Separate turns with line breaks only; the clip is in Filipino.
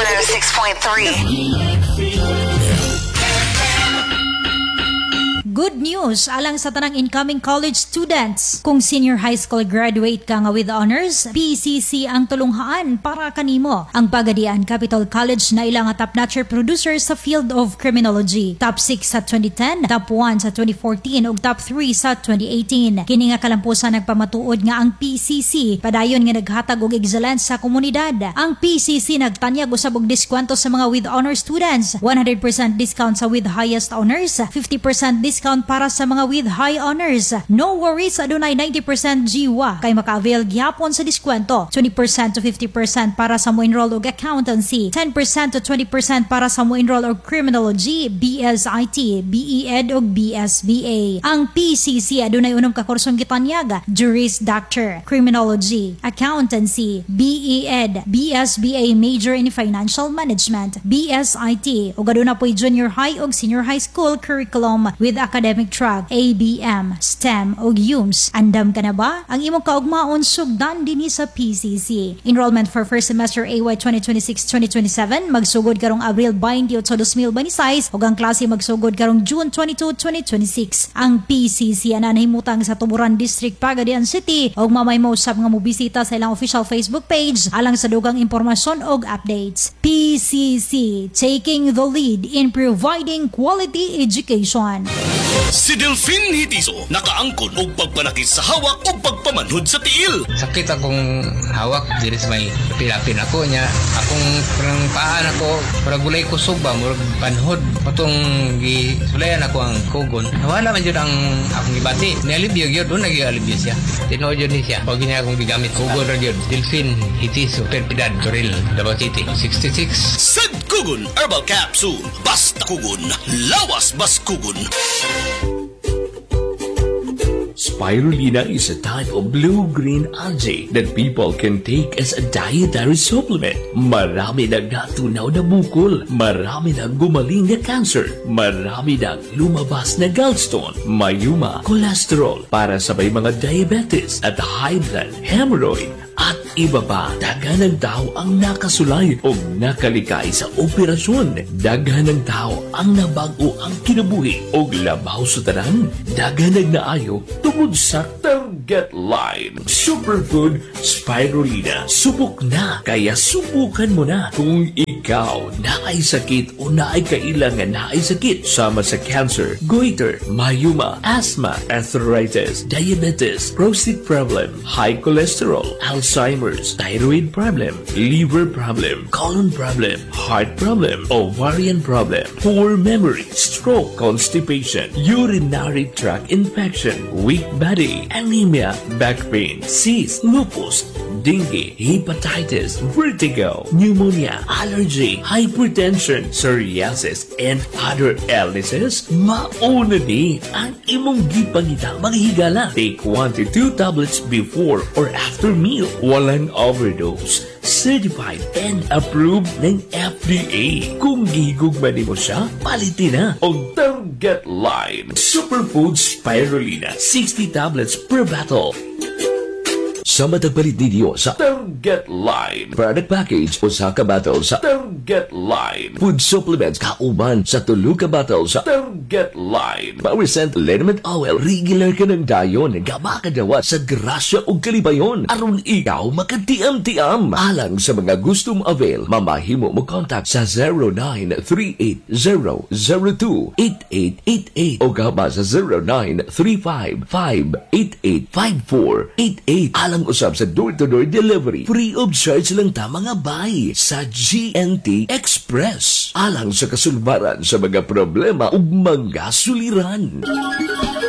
106.3.
Good news alang sa tanang incoming college students. Kung senior high school graduate ka nga with honors, PCC ang tulunghaan para kanimo. Ang Pagadian Capital College na ilang top-notcher producer sa field of criminology. Top 6 sa 2010, top 1 sa 2014 ug top 3 sa 2018. Kini nga kalampusan nagpamatuod nga ang PCC padayon nga naghatag og excellence sa komunidad. Ang PCC nagtanyag usab og diskwento sa mga with honor students, 100% discount sa with highest honors, 50% discount para sa mga with high honors. No worries, adunay 90% jiwa kay maka-avail gyapon sa diskwento. 20% to 50% para sa mo enroll og accountancy, 10% to 20% para sa mo enroll og criminology, BSIT, BE-Ed ug BSBA. Ang PCC adunay unom ka kursong gitanyag: Juris Doctor, Criminology, Accountancy, BE-Ed, BSBA Major in Financial Management, BSIT ug aduna po'y junior high ug senior high school curriculum with academic track, ABM, STEM ug UMS. Andam ka na ba? Ang imong kaugmaon sugdan dinhi sa PCC. Enrollment for first semester AY 2026-2027 magsugod karong Abril 28, 2026 ug ang klase magsugod karong June 22, 2026. Ang PCC ana nahimutang sa Tuburan District, Pagadian City ug mamay mo usab nga mobisita sa ilang official Facebook page alang sa dugang impormasyon ug updates. PCC, taking the lead in providing quality education.
Si Delphine Hitiso nakaangkon og pagpanakit sa hawak o pagpamanhod sa tiil.
Sakit akong hawak diri sa may pilapin ako niya. Akong parang paan ako, para gulay ko suba, murag panhod. Patong gisulayan ako ang kugon. Nawala man yun ang akong ibati. Nialibyo yun, doon nag-ialibyo siya. Tinood yun niya. Pag niya akong gigamit kugon rin yun. Delphine Hitiso, Perpidad, Toril, Davao City, 66.
Sad Kugon Herbal Capsule. Basta Kugon, lawas bas Kugon.
Spirulina is a type of blue-green algae that people can take as a dietary supplement. Marami nang natunaw na bukol, marami nang gumaling na cancer, marami nang lumabas na gallstone, mayuma, cholesterol para sa may mga diabetes at high blood, hemorrhoid, at iba pa. Daghan ng tao ang nakasulay o nakalikay sa operasyon. Daghan ng tao ang nabago ang kinabuhi o labaw sa tanan. Daghan ng naayo tungod sa Target Line Superfood Spirulina. Subok na, kaya subukan mo na. Kung ikaw naay sakit o naay kailangan naay sakit sama sa cancer, goiter, mayuma, asthma, arthritis, diabetes, prostate problem, high cholesterol, Alzheimer's, thyroid problem, liver problem, colon problem, heart problem, ovarian problem, poor memory, stroke, constipation, urinary tract infection, weak body, anemia, back pain, cyst, lupus, dengue, hepatitis, vertigo, pneumonia, allergy, hypertension, psoriasis, and other illnesses, mauna ni ang imong gipangita maghigala. Take 1 to 2 tablets before or after meal. Walang overdose. Certified and approved ng FDA. Kung gihigugman mo siya, palitin na. O Target Line Superfood Spirulina, 60 tablets per bottle.
Sa matagpalit ninyo sa
Target Line
product package o sa kabattle sa
Target Line
food supplements kauban sa tulo ka battle sa
Target Line
Power Scent Liniment Oil. Regular ka ng dayon nga makadawat sa grasya o kalibayon aron ikaw makatiam-tiam. Alang sa mga gustong avail, mamahimo mo contact sa 0938-002-8888 o gama sa 0935-588-5488. Alang usab sa door-to-door delivery. Free of charge lang ta mga bay sa GNT Express. Alang sa kasulbaran sa mga problema ug mga suliran.